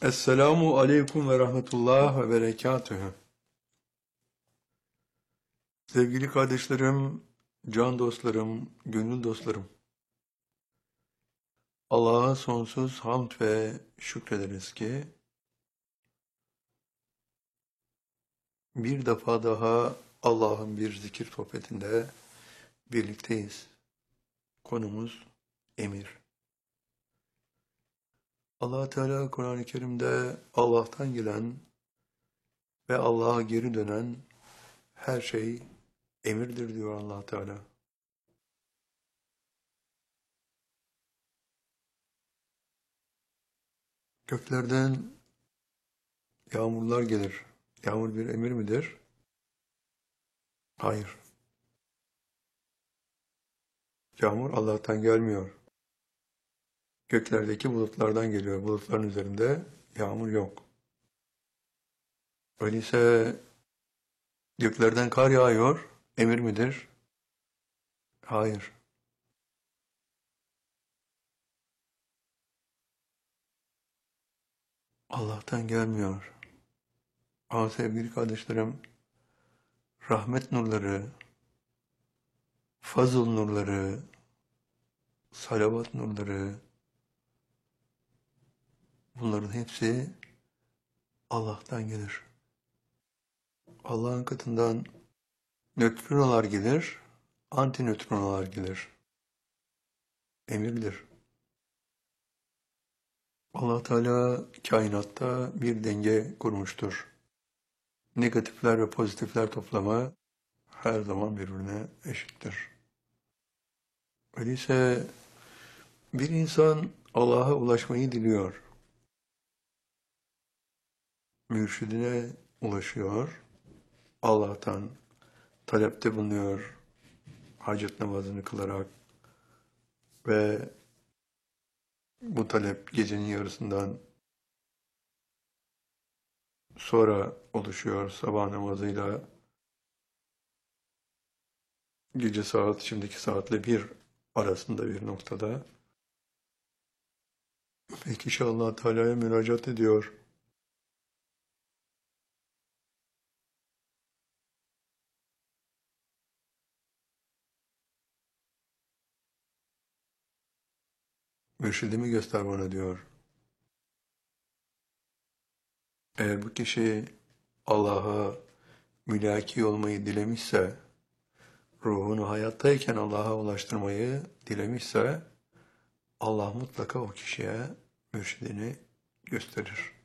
Esselamu aleyküm ve rahmetullah ve berekatühü. Sevgili kardeşlerim, can dostlarım, gönül dostlarım. Allah'a sonsuz hamd ve şükrederiz ki bir defa daha Allah'ın bir zikir sohbetinde birlikteyiz. Konumuz emir. Allah Teala Kur'an-ı Kerim'de Allah'tan gelen ve Allah'a geri dönen her şey emirdir diyor Allah Teala. Göklerden yağmurlar gelir. Yağmur bir emir midir? Hayır. Yağmur Allah'tan gelmiyor. Göklerdeki bulutlardan geliyor. Bulutların üzerinde yağmur yok. Öyleyse göklerden kar yağıyor. Emir midir? Hayır. Allah'tan gelmiyor. Ama sevgili kardeşlerim, rahmet nurları, fazıl nurları, salavat nurları, bunların hepsi Allah'tan gelir. Allah'ın katından nötrinolar gelir, antinötrinolar gelir. Emirdir. Allah Teala kainatta bir denge kurmuştur. Negatifler ve pozitifler toplamı her zaman birbirine eşittir. Öyleyse bir insan Allah'a ulaşmayı diliyor. Mürşidine ulaşıyor. Allah'tan talepte bulunuyor. Hacet namazını kılarak ve bu talep gecenin yarısından sonra oluşuyor sabah namazıyla. Gece saat şimdiki saatle bir arasında bir noktada. Ve kişi Allah Teala'ya müracaat ediyor. Mürşidimi göster bana diyor. Eğer bu kişi Allah'a mülaki olmayı dilemişse, ruhunu hayattayken Allah'a ulaştırmayı dilemişse, Allah mutlaka o kişiye mürşidini gösterir.